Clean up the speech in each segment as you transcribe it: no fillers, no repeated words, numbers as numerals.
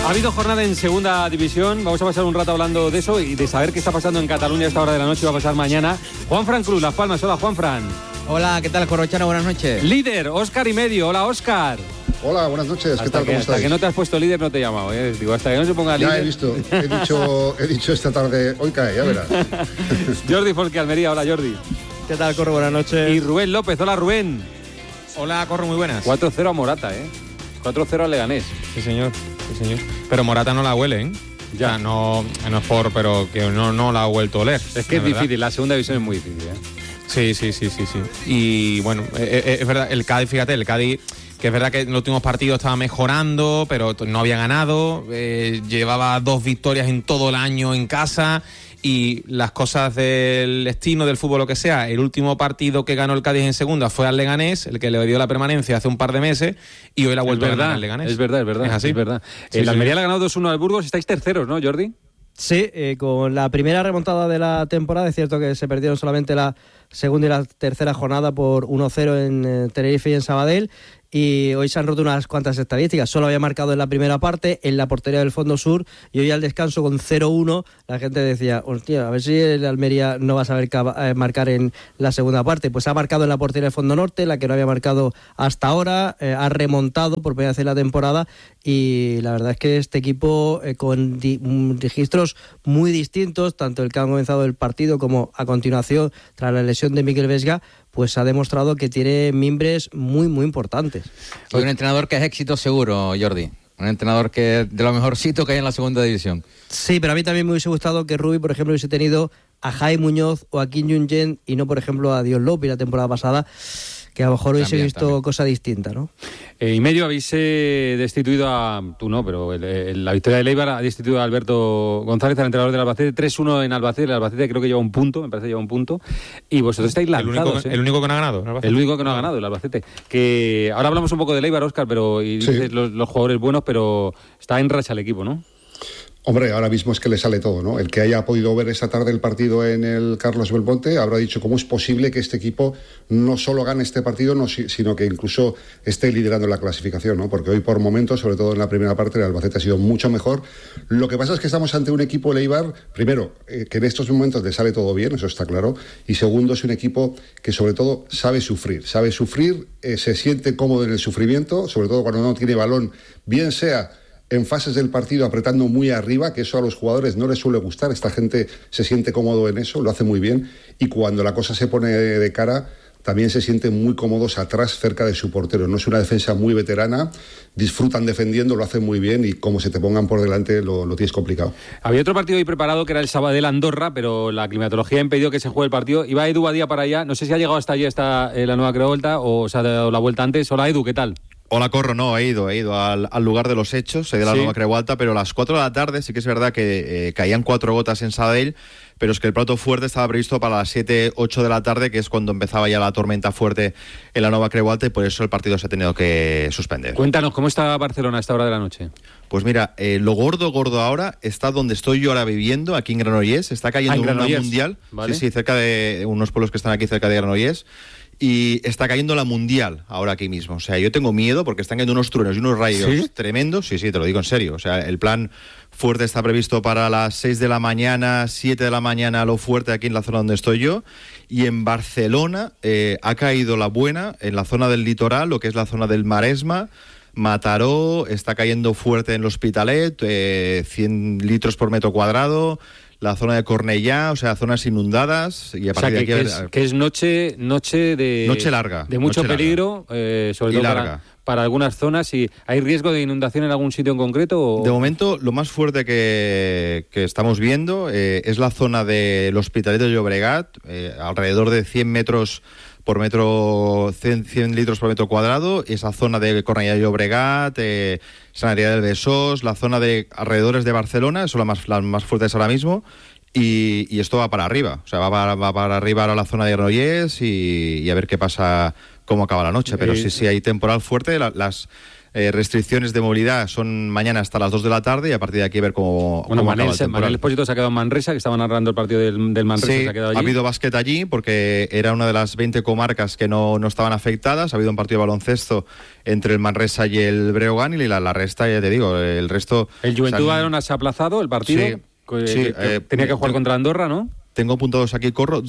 Ha habido jornada en segunda división. Vamos a pasar un rato hablando de eso y de saber qué está pasando en Cataluña a esta hora de la noche. Va a pasar mañana. Juanfran Cruz, Las Palmas. Hola, Juanfran. Hola, ¿qué tal, Corrochano? Buenas noches. Líder, Óscar y medio. Hola, Óscar. Hola, buenas noches. ¿Qué tal? ¿Cómo estáis? Hasta que no te has puesto líder no te he llamado. Digo, hasta que no se ponga líder. Ya he visto. He dicho esta tarde, hoy cae, ya verás. Jordi Folque, Almería. Hola, Jordi. ¿Qué tal, Corro? Buenas noches. Y Rubén López. Hola, Rubén. Hola, Corro, muy buenas. 4-0 a Morata, 4-0 al Leganés. Sí, señor. Pero Morata no la huele, ¿eh? Ya. O sea, no es pero que no la ha vuelto a oler. Es que es difícil, la segunda división es muy difícil, Sí. Y bueno, es verdad, el Cádiz, que es verdad que en los últimos partidos estaba mejorando, pero no había ganado, llevaba 2 victorias en todo el año en casa, y las cosas del destino del fútbol, lo que sea. El último partido que ganó el Cádiz en segunda fue al Leganés, el que le dio la permanencia hace un par de meses, y hoy la ha vuelto a ganar al Leganés. Es verdad. Es así. Es verdad. El Almería le ha ganado 2-1 al Burgos. Estáis terceros, ¿no, Jordi? Sí, con la primera remontada de la temporada. Es cierto que se perdieron solamente la segunda y la tercera jornada por 1-0 en Tenerife y en Sabadell, y hoy se han roto unas cuantas estadísticas. Solo había marcado en la primera parte, en la portería del Fondo Sur, y hoy al descanso con 0-1 la gente decía, hostia, a ver si el Almería no va a saber marcar en la segunda parte. Pues ha marcado en la portería del Fondo Norte, la que no había marcado hasta ahora, ha remontado por primera vez en la temporada, y la verdad es que este equipo con registros muy distintos, tanto el que ha comenzado el partido como a continuación tras la lesión de Mikel Vesga, pues ha demostrado que tiene mimbres muy, muy importantes. Y un entrenador que es éxito seguro, Jordi. Un entrenador que es de lo mejorcito que hay en la segunda división. Sí, pero a mí también me hubiese gustado que Rubi, por ejemplo, hubiese tenido a Jaime Muñoz o a Kim Jung-jen y no, por ejemplo, a Dios López la temporada pasada, que a lo mejor hubiese visto cosa distinta, ¿no? Y medio habéis destituido a... Tú no, pero la victoria de Leibar ha destituido a Alberto González, al entrenador del Albacete. 3-1 en Albacete. El Albacete creo que lleva un punto, me parece que lleva un punto. Y vosotros estáis lanzados. El único que no ha ganado. El único que no ha ganado, el Albacete. Que ahora hablamos un poco de Leibar, Óscar, pero y sí. Dices los jugadores buenos, pero está en racha el equipo, ¿no? Hombre, ahora mismo es que le sale todo, ¿no? El que haya podido ver esta tarde el partido en el Carlos Belmonte habrá dicho cómo es posible que este equipo no solo gane este partido, sino que incluso esté liderando la clasificación, ¿no? Porque hoy por momentos, sobre todo en la primera parte, el Albacete ha sido mucho mejor. Lo que pasa es que estamos ante un equipo, Leibar, primero, que en estos momentos le sale todo bien, eso está claro, y segundo, es un equipo que sobre todo sabe sufrir, se siente cómodo en el sufrimiento, sobre todo cuando no tiene balón, bien sea en fases del partido apretando muy arriba, que eso a los jugadores no les suele gustar. Esta gente se siente cómodo en eso, lo hace muy bien, y cuando la cosa se pone de cara también se sienten muy cómodos atrás cerca de su portero. No es una defensa muy veterana, disfrutan defendiendo, lo hacen muy bien, y como se te pongan por delante lo tienes complicado. Había otro partido hoy preparado que era el Sabadell-Andorra, pero la climatología ha impedido que se juegue el partido. Iba Edu Badía para allá, no sé si ha llegado hasta allí la nueva Crevolta o se ha dado la vuelta antes. Hola, Edu, ¿qué tal? Hola, Corro, no, he ido al lugar de los hechos, he ido a la Nueva Crevolta, pero a las 4 de la tarde sí que es verdad que caían 4 gotas en Sabadell, pero es que el plato fuerte estaba previsto para las 7, 8 de la tarde, que es cuando empezaba ya la tormenta fuerte en la Nueva Crevolta, y por eso el partido se ha tenido que suspender. Cuéntanos, ¿cómo está Barcelona a esta hora de la noche? Pues mira, lo gordo ahora está donde estoy yo ahora viviendo, aquí en Granollers, está cayendo una mundial, ¿vale? Sí, cerca de unos pueblos que están aquí cerca de Granollers, y está cayendo la mundial ahora aquí mismo. O sea, yo tengo miedo porque están cayendo unos truenos y unos rayos tremendos. Sí, te lo digo en serio. O sea, el plan fuerte está previsto para las 6 de la mañana, 7 de la mañana, lo fuerte aquí en la zona donde estoy yo. Y en Barcelona ha caído la buena, en la zona del litoral, lo que es la zona del Maresma, Mataró, está cayendo fuerte en l'Hospitalet, 100 litros por metro cuadrado. La zona de Cornellá, o sea, zonas inundadas. Y a partir de aquí, que es noche larga. De mucho peligro, sobre todo para algunas zonas. ¿Y hay riesgo de inundación en algún sitio en concreto? ¿O? De momento, lo más fuerte que estamos viendo es la zona del Hospitalet de Llobregat, alrededor de 100 metros por metro, 100 litros por metro cuadrado, esa zona de Cornellà de Llobregat, Sant Adrià del Besòs, la zona de alrededores de Barcelona, son las más fuertes ahora mismo, y esto va para arriba, o sea, va para arriba ahora la zona de Granollers y a ver qué pasa, cómo acaba la noche, pero sí hay temporal fuerte, restricciones de movilidad son mañana hasta las 2 de la tarde y a partir de aquí ver cómo Manel Espósito se ha quedado en Manresa, que estaba narrando el partido del Manresa. Sí, se ha quedado allí. Ha habido básquet allí porque era una de las 20 comarcas que no estaban afectadas. Ha habido un partido de baloncesto entre el Manresa y el Breogán y la resta, ya te digo, el resto... El Juventud Badalona se ha aplazado, el partido. Tenía que jugar contra Andorra, ¿no? Tengo apuntados aquí, Corro,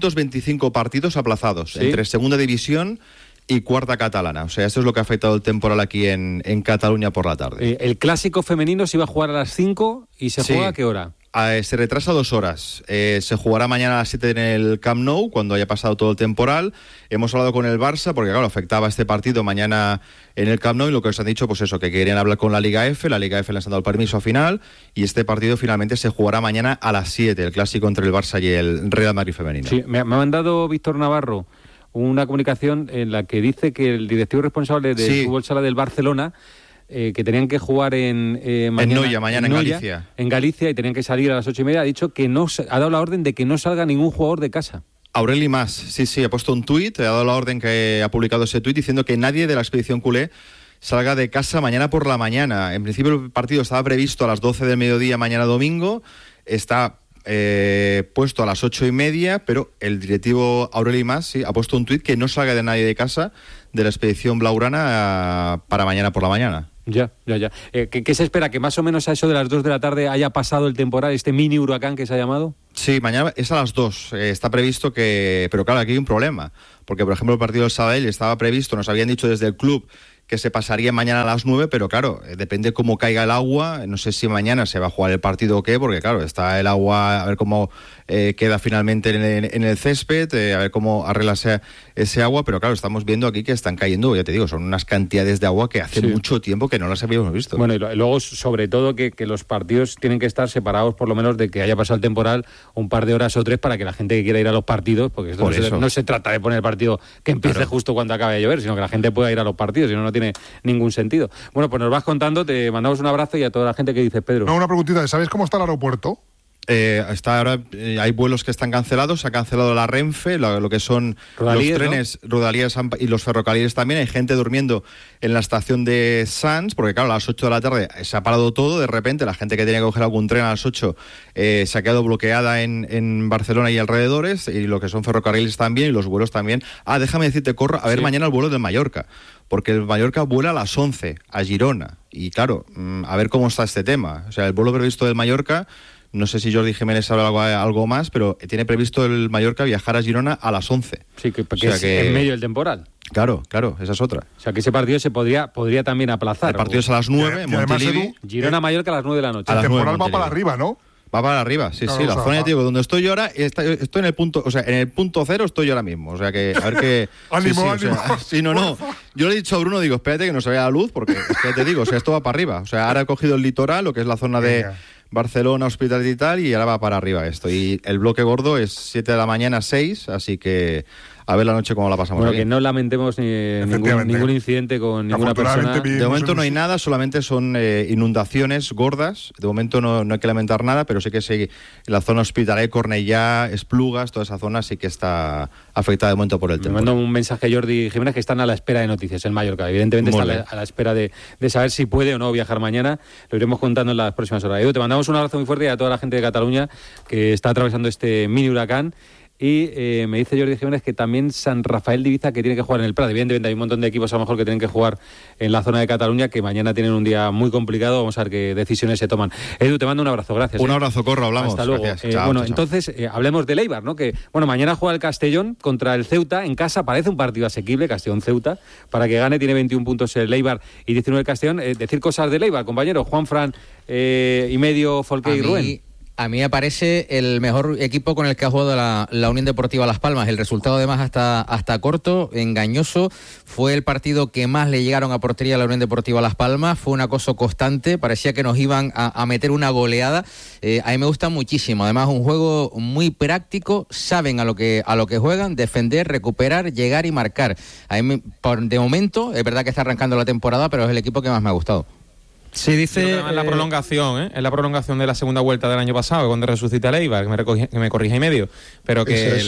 225 partidos aplazados entre segunda división y cuarta catalana. O sea, eso es lo que ha afectado el temporal aquí en Cataluña por la tarde. El clásico femenino se iba a jugar a las 5 y se juega ¿a qué hora? Se retrasa 2 horas. Se jugará mañana a las 7 en el Camp Nou, cuando haya pasado todo el temporal. Hemos hablado con el Barça, porque claro, afectaba este partido mañana en el Camp Nou, y lo que os han dicho, pues eso, que querían hablar con la Liga F. La Liga F les han dado el permiso final, y este partido finalmente se jugará mañana a las 7, el clásico entre el Barça y el Real Madrid femenino. Sí, me ha mandado Víctor Navarro una comunicación en la que dice que el directivo responsable del fútbol sala del Barcelona, que tenían que jugar mañana en Galicia. En Galicia, y tenían que salir a las 8:30, ha dicho que ha dado la orden de que no salga ningún jugador de casa. Aureli Mas, sí, ha puesto un tuit, ha dado la orden, que ha publicado ese tuit diciendo que nadie de la expedición culé salga de casa mañana por la mañana. En principio el partido estaba previsto a las 12 del mediodía mañana domingo, está puesto a las 8:30, pero el directivo Aureli Mas ha puesto un tuit que no salga de nadie de casa de la expedición blaugrana para mañana por la mañana. Ya. ¿Qué se espera? ¿Que más o menos a eso de las 2 de la tarde haya pasado el temporal, este mini huracán que se ha llamado? Sí, mañana es a las 2. Está previsto que... Pero claro, aquí hay un problema. Porque, por ejemplo, el partido del Sabadell estaba previsto, nos habían dicho desde el club que se pasaría mañana a las 9, pero claro, depende cómo caiga el agua. No sé si mañana se va a jugar el partido o qué, porque claro, está el agua, a ver cómo queda finalmente en el césped, a ver cómo arreglase ese agua, pero claro, estamos viendo aquí que están cayendo, ya te digo, son unas cantidades de agua que hace mucho tiempo que no las habíamos visto. Bueno, y luego, sobre todo, que los partidos tienen que estar separados, por lo menos, de que haya pasado el temporal un par de horas o 3 para que la gente que quiera ir a los partidos, porque esto no se trata de poner el partido que empiece justo cuando acabe de llover, sino que la gente pueda ir a los partidos, si no tiene ningún sentido. Bueno, pues nos vas contando, te mandamos un abrazo, y a toda la gente que dice, Pedro. No, una preguntita, ¿sabéis cómo está el aeropuerto? Ahora hay vuelos que están cancelados, se ha cancelado la Renfe, lo que son Rodalíes, los trenes, ¿no? Rodalíes y los ferrocarriles también. Hay gente durmiendo en la estación de Sants, porque claro, a las 8 de la tarde se ha parado todo, de repente la gente que tenía que coger algún tren a las 8 se ha quedado bloqueada en Barcelona y alrededores, y lo que son ferrocarriles también, y los vuelos también. Déjame decirte, Corro, a ver mañana el vuelo de Mallorca, porque el Mallorca vuela a las 11 a Girona, y claro, a ver cómo está este tema. O sea, el vuelo previsto del Mallorca, no sé si Jordi Jiménez sabe algo más, pero tiene previsto el Mallorca viajar a Girona a las 11. Sí, que es en medio del temporal. Claro, esa es otra. O sea, que ese partido se podría también aplazar. El partido es a las 9, en Montilivi. Girona-Mallorca a las 9 de la noche. El temporal va para arriba, ¿no? Va para arriba, sí, claro, sí. La zona, ya te digo, donde estoy yo ahora, estoy en el punto, o sea, en el punto cero estoy yo ahora mismo. O sea, que a ver qué. ánimo. O sea, sí, no. Yo le he dicho a Bruno, digo, espérate que no se vea la luz, porque es que te digo, o sea, esto va para arriba. O sea, ahora he cogido el litoral, lo que es la zona de Barcelona, Hospitalet y tal, y ahora va para arriba esto. Y el bloque gordo es 7 de la mañana, 6, así que a ver la noche cómo la pasamos. Bueno, bien. Que no lamentemos ningún incidente con ninguna persona. De momento no hay nada, solamente son inundaciones gordas. De momento no hay que lamentar nada, pero sí que en la zona Hospitalet, Cornellá, Esplugas, toda esa zona sí que está afectada de momento por el temporal. Me mando un mensaje a Jordi Jiménez, que están a la espera de noticias en Mallorca. Evidentemente está a la espera de saber si puede o no viajar mañana. Lo iremos contando en las próximas horas. Edu, te mandamos un abrazo muy fuerte, y a toda la gente de Cataluña que está atravesando este mini huracán. Y me dice Jordi Jiménez que también San Rafael de Ibiza, que tiene que jugar en el Prat. Evidentemente hay un montón de equipos a lo mejor que tienen que jugar en la zona de Cataluña, que mañana tienen un día muy complicado. Vamos a ver qué decisiones se toman. Edu, te mando un abrazo, gracias. Un abrazo, Corro, hablamos. Hasta luego. Chao, chao. Entonces hablemos del Eibar, ¿no? Que mañana juega el Castellón contra el Ceuta en casa. Parece un partido asequible, Castellón-Ceuta, para que gane. Tiene 21 puntos el Eibar y 19 el Castellón. Decir cosas del Eibar, compañero. Juanfran y medio, Folqué y Rubén. A mí me parece el mejor equipo con el que ha jugado la Unión Deportiva Las Palmas. El resultado, además, hasta corto, engañoso. Fue el partido que más le llegaron a portería a la Unión Deportiva Las Palmas. Fue un acoso constante. Parecía que nos iban a meter una goleada. A mí me gusta muchísimo. Además, un juego muy práctico. Saben a lo que juegan. Defender, recuperar, llegar y marcar. De momento, es verdad que está arrancando la temporada, pero es el equipo que más me ha gustado. Sí, dice... Es la prolongación, ¿eh? Es la prolongación de la segunda vuelta del año pasado, cuando resucita el Eibar, que me corrija y medio. Pero que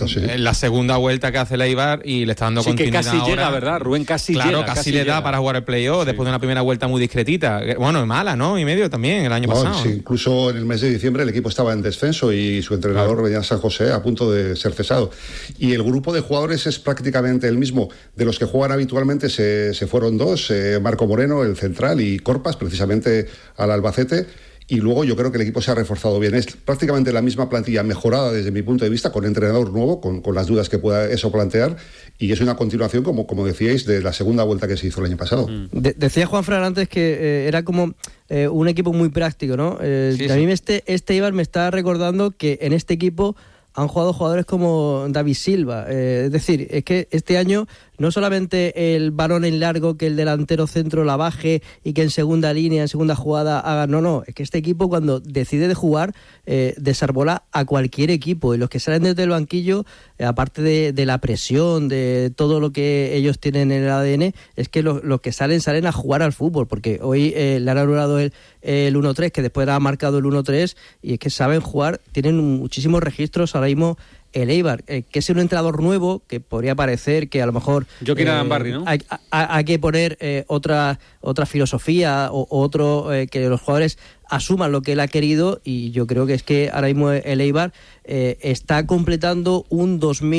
la segunda vuelta que hace el Eibar y le está dando continuidad que casi ahora, llega, ¿verdad? Rubén casi llega. Claro, casi le da para jugar el playoff después de una primera vuelta muy discretita. Bueno, es mala, ¿no? Y medio también, el año pasado. Sí, incluso en el mes de diciembre el equipo estaba en descenso y su entrenador venía a San José a punto de ser cesado. Y el grupo de jugadores es prácticamente el mismo. De los que juegan habitualmente se fueron dos, Marco Moreno, el central, y Corpas, precisamente al Albacete, y luego yo creo que el equipo se ha reforzado bien. Es prácticamente la misma plantilla mejorada desde mi punto de vista, con entrenador nuevo, con las dudas que pueda eso plantear, y es una continuación, como decíais, de la segunda vuelta que se hizo el año pasado. Decía Juanfran antes que era como un equipo muy práctico, ¿no? A mí este Eibar me está recordando que en este equipo han jugado jugadores como David Silva. Es decir, es que este año no solamente el balón en largo, que el delantero centro la baje y que en segunda línea, en segunda jugada haga... No, es que este equipo cuando decide de jugar desarbola a cualquier equipo, y los que salen desde el banquillo, aparte de la presión, de todo lo que ellos tienen en el ADN, es que los que salen a jugar al fútbol, porque hoy le han anulado el 1-3, que después ha marcado el 1-3, y es que saben jugar, tienen muchísimos registros ahora mismo el Eibar, que es un entrenador nuevo, que podría parecer que a lo mejor Joaquín Arambarri, ¿no? Hay que poner otra filosofía o otro, que los jugadores asuman lo que él ha querido, y yo creo que es que ahora mismo el Eibar está completando un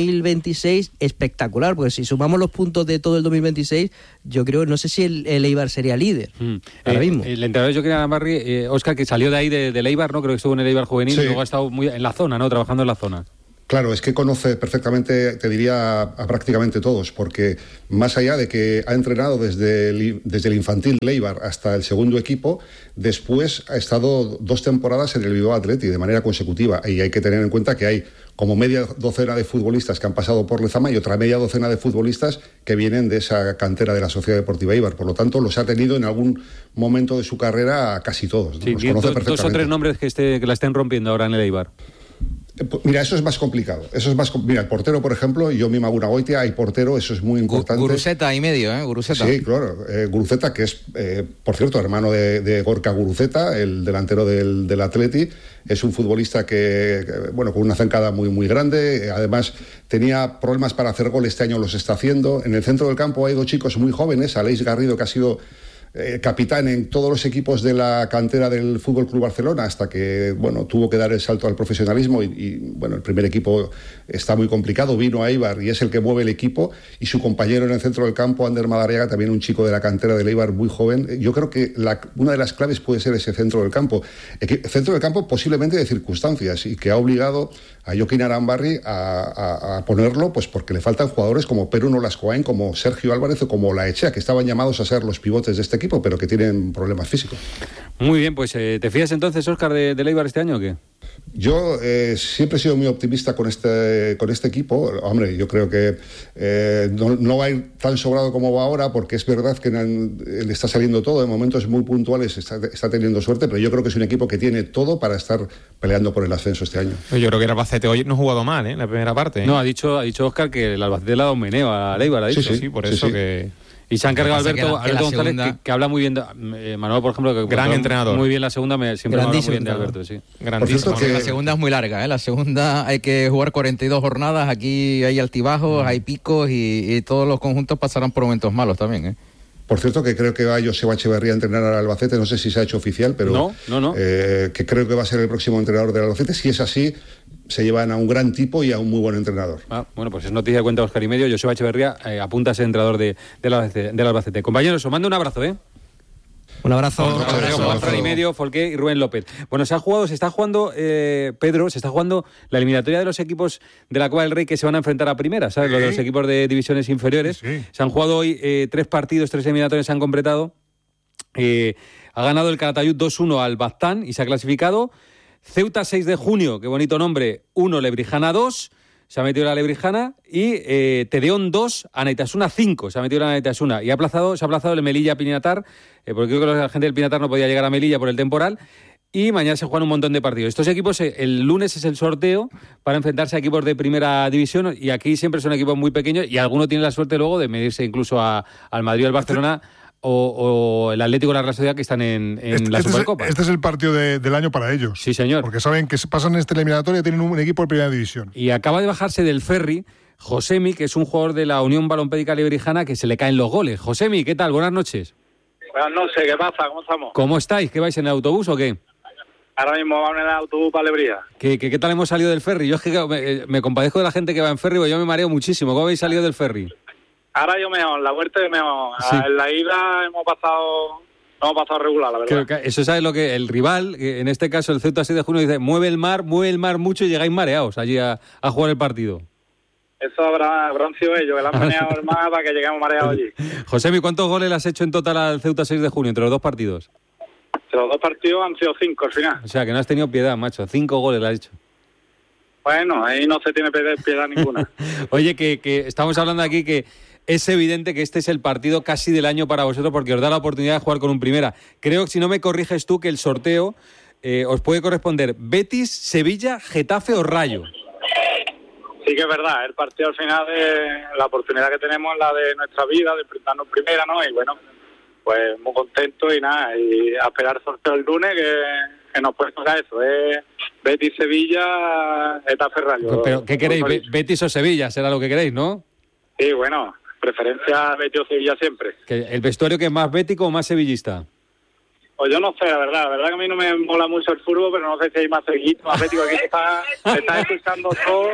2026 espectacular, porque si sumamos los puntos de todo el 2026, yo creo, no sé si el Eibar sería líder ahora mismo. El entrenador Joaquín Arambarri, Óscar, que salió de ahí del Eibar, ¿no? Creo que estuvo en el Eibar juvenil, y luego ha estado muy en la zona, ¿no? Trabajando en la zona. Claro, es que conoce perfectamente, te diría, a prácticamente todos, porque más allá de que ha entrenado desde el infantil Eibar hasta el segundo equipo, después ha estado 2 temporadas en el Bilbao Athletic de manera consecutiva, y hay que tener en cuenta que hay como media docena de futbolistas que han pasado por Lezama y otra media docena de futbolistas que vienen de esa cantera de la Sociedad Deportiva Eibar. Por lo tanto, los ha tenido en algún momento de su carrera casi todos, ¿no? Sí, los conoce perfectamente. 2 o 3 nombres que la estén rompiendo ahora en el Eibar. Mira, eso es más complicado. Mira, el portero, por ejemplo, yo mismo hago una Goitia, hay portero, eso es muy importante. Guruceta y medio, Guruceta. Sí, claro. Guruceta, que es, por cierto, hermano de Gorka Guruceta, el delantero del Atleti, es un futbolista que con una zancada muy, muy grande. Además, tenía problemas para hacer gol, este año los está haciendo. En el centro del campo hay 2 chicos muy jóvenes, Aleix Garrido, que ha sido capitán en todos los equipos de la cantera del Fútbol Club Barcelona, hasta que tuvo que dar el salto al profesionalismo y el primer equipo está muy complicado, vino a Eibar y es el que mueve el equipo, y su compañero en el centro del campo, Ander Madariaga, también un chico de la cantera del Eibar muy joven. Yo creo que una de las claves puede ser ese centro del campo, centro del campo posiblemente de circunstancias, y que ha obligado a Joaquín Arambarri a ponerlo, pues porque le faltan jugadores como Perú Nolascoain, como Sergio Álvarez o como Laechea, que estaban llamados a ser los pivotes de este equipo, pero que tienen problemas físicos. Muy bien, pues ¿te fías entonces, Óscar, de Eibar este año o qué? Yo siempre he sido muy optimista con este equipo. Hombre, yo creo que no va a ir tan sobrado como va ahora, porque es verdad que le está saliendo todo, en momentos muy puntuales está teniendo suerte, pero yo creo que es un equipo que tiene todo para estar peleando por el ascenso este año. Yo creo que el Albacete hoy no ha jugado mal, en la primera parte. No, ha dicho Óscar que el Albacete le ha dado un meneo a Eibar, ha dicho. Sí, por eso que... Y se ha encargado Alberto González, que habla muy bien. Manuel, por ejemplo, que gran entrenador. Muy bien la segunda, siempre me habla muy bien de Alberto, sí. Grandísimo. La segunda es muy larga, La segunda hay que jugar 42 jornadas, aquí hay altibajos, hay picos y todos los conjuntos pasarán por momentos malos también, Por cierto, que creo que va Joseba Echeverría a entrenar al Albacete, no sé si se ha hecho oficial, pero no. Que creo que va a ser el próximo entrenador del Albacete. Si es así, se llevan a un gran tipo y a un muy buen entrenador. Bueno, pues es noticia de cuenta Óscar y medio. Joseba Echeverría apunta a ser entrenador del Albacete. Compañeros, os mando un abrazo, Un abrazo. Juan Fran y medio, Folqué y Rubén López. Bueno, se está jugando, Pedro, la eliminatoria de los equipos de la Copa del Rey que se van a enfrentar a primera, ¿sabes? Sí. Los equipos de divisiones inferiores. Sí. Se han jugado hoy 3 partidos, 3 eliminatorias se han completado. Ha ganado el Calatayud 2-1 al Baztán y se ha clasificado. Ceuta 6 de junio, qué bonito nombre, 1, Lebrijana 2, se ha metido la Lebrijana, y Tedeón 2, Anaitasuna 5, se ha metido la Anaitasuna, y se ha aplazado el Melilla-Pinatar, porque creo que la gente del Pinatar no podía llegar a Melilla por el temporal, y mañana se juegan un montón de partidos. Estos equipos, el lunes es el sorteo para enfrentarse a equipos de primera división, y aquí siempre son equipos muy pequeños, y alguno tiene la suerte luego de medirse incluso al Madrid o al Barcelona, o el Atlético de la Real Sociedad, que están en la Supercopa. Este es el partido del año para ellos. Sí, señor. Porque saben que pasan esta eliminatoria y tienen un equipo de primera división. Y acaba de bajarse del ferry Josemi, que es un jugador de la Unión Balompédica Lebrijana, que se le caen los goles. Josemi, ¿qué tal? Buenas noches. Buenas noches, ¿qué pasa? ¿Cómo estamos? ¿Cómo estáis? ¿Qué vais en el autobús o qué? Ahora mismo vamos en el autobús para Lebría. ¿Qué tal hemos salido del ferry? Yo es que me compadezco de la gente que va en ferry, porque yo me mareo muchísimo. ¿Cómo habéis salido del ferry? Ahora yo mejor, la vuelta es mejor. Sí. En la ida hemos pasado regular, la verdad. Que eso sabes lo que el rival, que en este caso el Ceuta 6 de junio, dice, mueve el mar mucho y llegáis mareados allí a jugar el partido. Eso habrán sido ellos, que le han maneado el mar para que lleguemos mareados allí. Josemi, ¿cuántos goles le has hecho en total al Ceuta 6 de junio entre los dos partidos? Entre los dos partidos han sido 5 al final. O sea, que no has tenido piedad, macho. 5 goles le has hecho. Bueno, ahí no se tiene piedad ninguna. Oye, que estamos hablando aquí que es evidente que este es el partido casi del año para vosotros porque os da la oportunidad de jugar con un primera. Creo que, si no me corriges tú, que el sorteo os puede corresponder Betis, Sevilla, Getafe o Rayo. Sí que es verdad, el partido al final es la oportunidad que tenemos, la de nuestra vida, de enfrentarnos primera, ¿no? Y bueno, pues muy contento y nada, y a esperar el sorteo el lunes que nos puede tocar eso, Betis, Sevilla, Getafe, Rayo. ¿Pero qué queréis? ¿Betis o Sevilla? Será lo que queréis, ¿no? Sí, bueno, preferencia Betis o Sevilla siempre. ¿El vestuario que es más bético o más sevillista? Pues yo no sé, la verdad que a mí no me mola mucho el fútbol, pero no sé si hay más sevillista, más bético, aquí se está escuchando todo.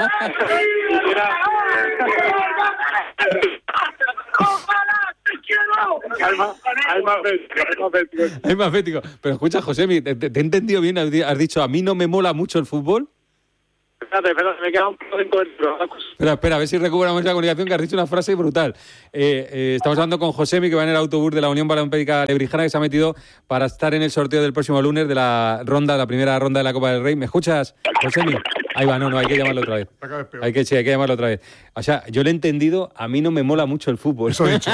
Hay más bético. Pero escucha, Josemi, ¿te he entendido bien? ¿Has dicho, a mí no me mola mucho el fútbol? Espérate, me queda un poco de cobertura. Espera, a ver si recuperamos la comunicación, que has dicho una frase brutal. Estamos hablando con Josemi, que va en el autobús de la Unión Balompédica Lebrijana, que se ha metido para estar en el sorteo del próximo lunes de la primera ronda de la Copa del Rey. ¿Me escuchas, Josemi? Ahí va, no, hay que llamarlo otra vez. Hay que llamarlo otra vez. O sea, yo le he entendido, a mí no me mola mucho el fútbol. Eso he dicho.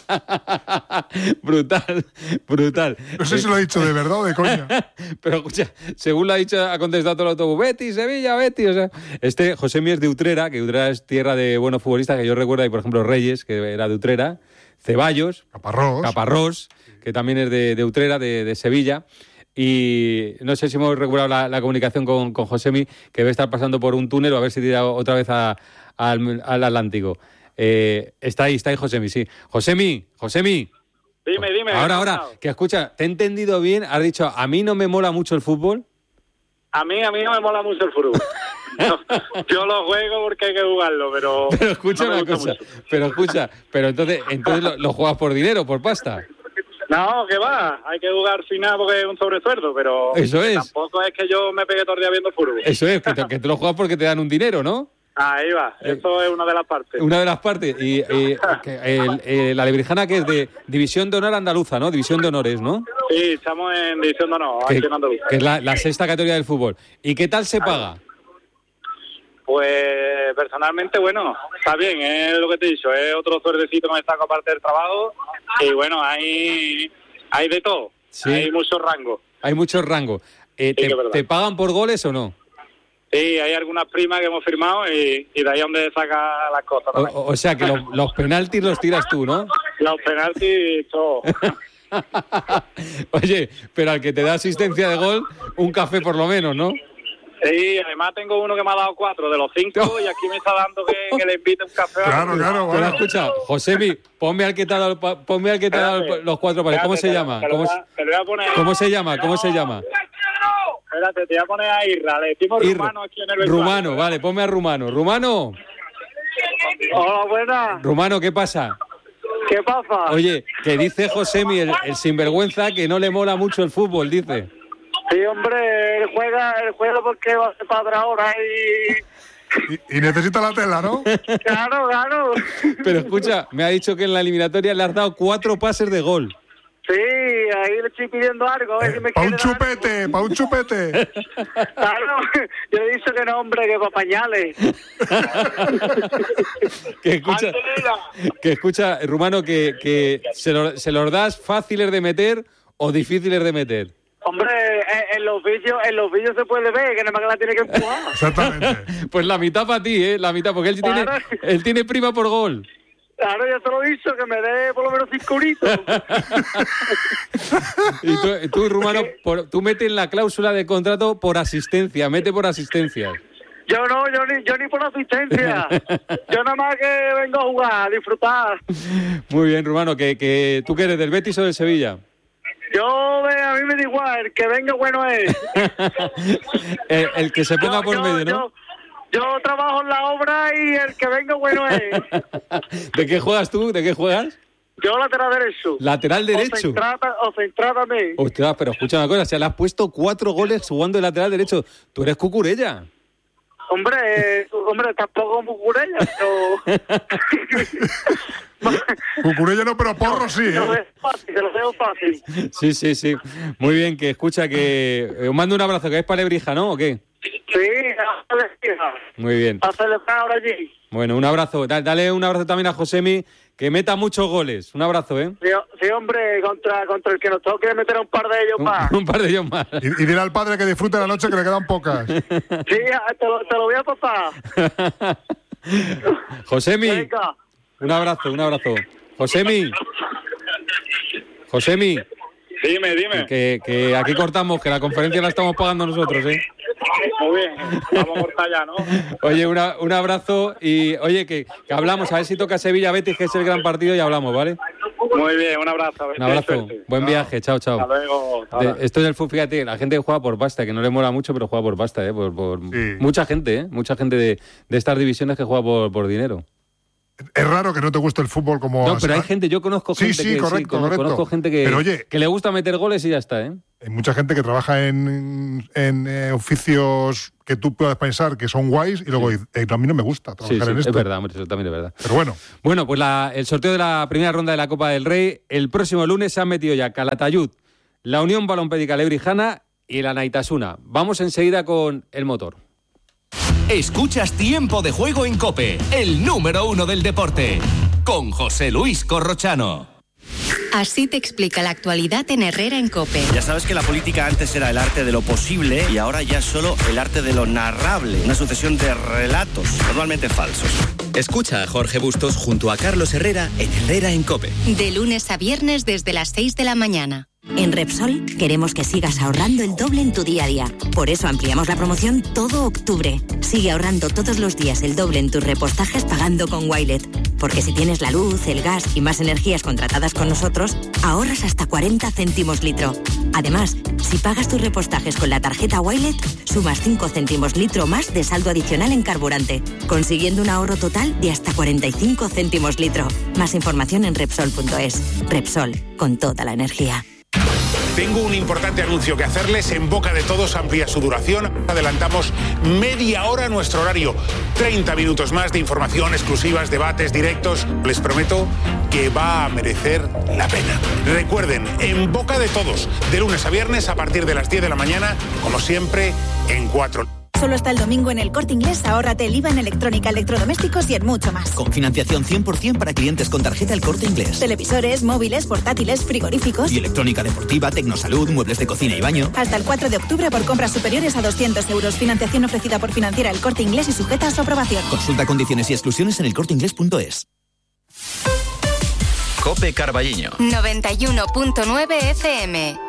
Brutal. No sé si lo he dicho de verdad o de coña. Pero escucha, según lo ha dicho, ha contestado todo el autobús, Betis, Sevilla, Betis. O sea, Josemi es de Utrera, que Utrera es tierra de buenos futbolistas, que yo recuerdo, hay por ejemplo Reyes, que era de Utrera, Ceballos, Caparrós, que también es de Utrera, de Sevilla. Y no sé si hemos recuperado la comunicación con Josemi, que debe estar pasando por un túnel, o a ver si tira otra vez al Atlántico. Está ahí Josemi, sí. Josemi. Dime. Ahora, que escucha, ¿te he entendido bien? Has dicho, a mí no me mola mucho el fútbol. A mí no me mola mucho el fútbol. Yo lo juego porque hay que jugarlo, pero escucha no una cosa. Mucho. Pero entonces lo juegas por dinero, por pasta. No, que va, hay que jugar final porque es un sobresueldo, pero eso es. Tampoco es que yo me pegue todo el día viendo fútbol. Eso es, que tú lo juegas porque te dan un dinero, ¿no? Ahí va, eso es una de las partes. Una de las partes. Y la Lebrijana, que es de División de Honor Andaluza, ¿no? División de Honores, ¿no? Sí, estamos en División de Honor, aquí en Andaluza. Que es la sexta categoría del fútbol. ¿Y qué tal se paga? Pues personalmente, bueno, está bien, es lo que te he dicho, es otro suerdecito que me saco aparte del trabajo y bueno, hay de todo, ¿sí? Hay muchos rangos. Hay muchos rangos. ¿Te pagan por goles o no? Sí, hay algunas primas que hemos firmado y de ahí es donde saca las cosas. O sea que los penaltis los tiras tú, ¿no? Los penaltis, todo. Oye, pero al que te da asistencia de gol, un café por lo menos, ¿no? Sí, además tengo uno que me ha dado 4 de los 5 y aquí me está dando que le invite un café. Claro. Bueno, escucha, Josemi, ponme al que te ha dado los 4 pares. ¿Cómo se llama? ¿Cómo se llama? Espérate, te voy a poner a Irra. Le decimos Rumano aquí en el vestuario. Rumano, vale, ponme a Rumano. Rumano. Hola, buenas. Rumano, ¿qué pasa? ¿Qué pasa? Oye, que dice Josemi, el sinvergüenza, que no le mola mucho el fútbol, dice. Sí, hombre, él juega porque va a ser padre ahora y necesita la tela, ¿no? Claro. Pero escucha, me ha dicho que en la eliminatoria le has dado 4 pases de gol. Sí, ahí le estoy pidiendo algo, a ver si me quiere dar. Pa' un chupete. Claro, yo he dicho que no, hombre, que pa' pañales. que escucha, Rumano, que se los das fáciles de meter o difíciles de meter. Hombre, en los vídeos se puede ver que nada más que la tiene que empujar. Exactamente. Pues la mitad para ti, la mitad, porque él tiene prima por gol. Claro, ya te lo he dicho, que me dé por lo menos 5 euritos. Y tú, Rumano, tú metes en la cláusula de contrato por asistencia, mete por asistencia. Yo ni por asistencia. Yo nada más que vengo a jugar, a disfrutar. Muy bien, Rumano, que ¿tú qué eres, del Betis o del Sevilla? A mí me da igual, el que venga bueno es. el que se ponga por medio, ¿no? Yo trabajo en la obra y el que venga bueno es. ¿De qué juegas tú? ¿De qué juegas? Yo lateral derecho. ¿Lateral derecho? O centrádame. Ostras, pero escucha una cosa, se le has puesto 4 goles jugando de lateral derecho. Tú eres Cucurella. Hombre, tampoco Cucurella, pero... Cucurella no, pero Porro sí, Te lo veo fácil. Sí. Muy bien, que escucha que... os mando un abrazo, que es para Lebrija, ¿no? ¿O qué? Sí, muy bien. A celebrar ahora allí. Bueno, un abrazo. Dale un abrazo también a Josemi, que meta muchos goles. Un abrazo, ¿eh? Sí, hombre, contra el que nos toque meter un par de ellos más. Un par de ellos más. Y dile al padre que disfrute la noche, que le quedan pocas. Sí, te lo voy a pasar. Josemi, venga. Un abrazo. Josemi. Dime. Que aquí cortamos, que la conferencia la estamos pagando nosotros, ¿eh? Muy bien, vamos a cortar ya, ¿no? Oye, un abrazo y, oye, que hablamos, a ver si toca Sevilla-Betis, que es el gran partido, y hablamos, ¿vale? Muy bien, un abrazo. Un abrazo, buen viaje, chao. Hasta luego. Esto es el fútbol, fíjate, la gente juega por pasta, que no le mola mucho, pero juega por pasta, ¿eh? Sí. Mucha gente de estas divisiones que juega por dinero. Es raro que no te guste el fútbol como... No, pero hay gente, yo conozco gente conozco gente que, pero, oye, que le gusta meter goles y ya está, ¿eh? Hay mucha gente que trabaja en oficios que tú puedas pensar que son guays y luego a mí no me gusta trabajar en esto. Es verdad, hombre, eso también es verdad. Pero bueno. Bueno, pues el sorteo de la primera ronda de la Copa del Rey, el próximo lunes se han metido ya Calatayud, la Unión Balompédica Lebrijana y la Naitasuna. Vamos enseguida con el motor. Escuchas Tiempo de Juego en COPE, el número 1 del deporte, con José Luis Corrochano. Así te explica la actualidad en Herrera en COPE. Ya sabes que la política antes era el arte de lo posible y ahora ya es solo el arte de lo narrable. Una sucesión de relatos, normalmente falsos. Escucha a Jorge Bustos junto a Carlos Herrera en Herrera en COPE. De lunes a viernes desde las 6 de la mañana. En Repsol queremos que sigas ahorrando el doble en tu día a día. Por eso ampliamos la promoción todo octubre. Sigue ahorrando todos los días el doble en tus repostajes pagando con Wilet. Porque si tienes la luz, el gas y más energías contratadas con nosotros, ahorras hasta 40 céntimos litro. Además, si pagas tus repostajes con la tarjeta Wilet, sumas 5 céntimos litro más de saldo adicional en carburante, consiguiendo un ahorro total de hasta 45 céntimos litro. Más información en Repsol.es. Repsol, con toda la energía. Tengo un importante anuncio que hacerles. En boca de todos amplía su duración. Adelantamos media hora nuestro horario. 30 minutos más de información, exclusivas, debates, directos. Les prometo que va a merecer la pena. Recuerden, en boca de todos, de lunes a viernes a partir de las 10 de la mañana, como siempre, en 4. Solo hasta el domingo en El Corte Inglés, ahórrate el IVA en electrónica, electrodomésticos y en mucho más. Con financiación 100% para clientes con tarjeta El Corte Inglés. Televisores, móviles, portátiles, frigoríficos. Y electrónica deportiva, tecnosalud, muebles de cocina y baño. Hasta el 4 de octubre por compras superiores a 200 euros. Financiación ofrecida por Financiera El Corte Inglés y sujeta a su aprobación. Consulta condiciones y exclusiones en elcorteinglés.es. COPE Carballiño 91.9 FM.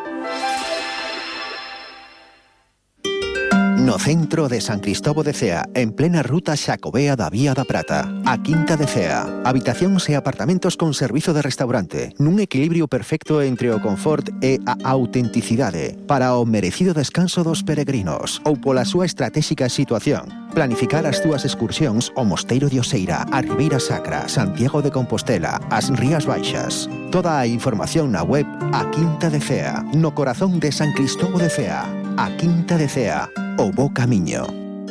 No centro de San Cristóbal de Cea, en plena ruta Xacobea da Vía da Prata, a Quinta de Cea. Habitacións e apartamentos con servizo de restaurante, nun equilibrio perfecto entre o confort e a autenticidade, para o merecido descanso dos peregrinos, ou pola súa estratégica situación. Planificar as túas excursións ao Mosteiro de Oseira, a Ribeira Sacra, Santiago de Compostela, as Rías Baixas. Toda a información na web A Quinta de Cea, no corazón de San Cristóbal de Cea. A Quinta de Cea, o bo camiño.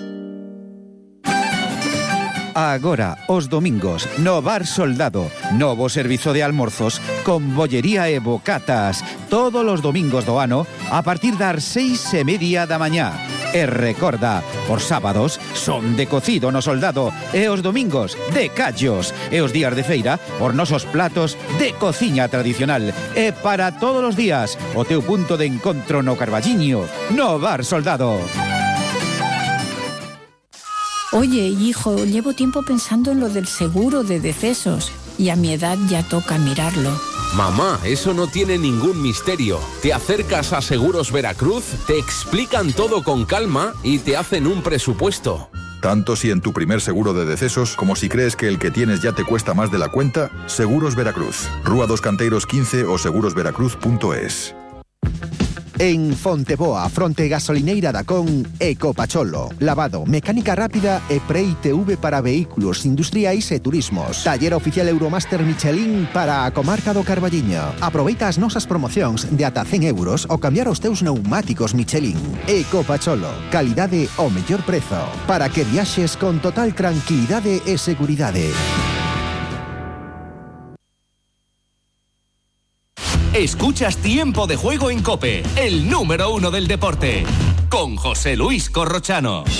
Agora, os domingos, no Bar Soldado, novo servizo de almorzos con bollería e bocatas, todos os domingos do ano a partir das 6:30 da mañá. E recorda, os sábados son de cocido no Soldado e os domingos de callos e os días de feira os nosos platos de cociña tradicional e para todos os días o teu punto de encontro no Carballiño, no Bar Soldado. Oye, hijo, llevo tiempo pensando en lo del seguro de decesos. y a mi edad ya toca mirarlo. Mamá, eso no tiene ningún misterio. Te acercas a Seguros Veracruz, te explican todo con calma y te hacen un presupuesto. Tanto si en tu primer seguro de decesos como si crees que el que tienes ya te cuesta más de la cuenta, Seguros Veracruz. Rúa dos Canteiros 15 o segurosveracruz.es. En Fonteboa, fronte gasolineira da Con, Ecopacholo. Lavado, mecánica rápida e pre-ITV para vehículos industriais e turismos. Taller oficial Euromaster Michelin para a comarca do Carballiño. Aproveita as nosas promocións de ata 100 euros ao cambiar os teus pneumáticos Michelin. Ecopacholo, calidade ao mellor prezo. Para que viaxes con total tranquilidade e seguridade. Escuchas Tiempo de Juego en COPE, el número 1 del deporte, con José Luis Corrochano.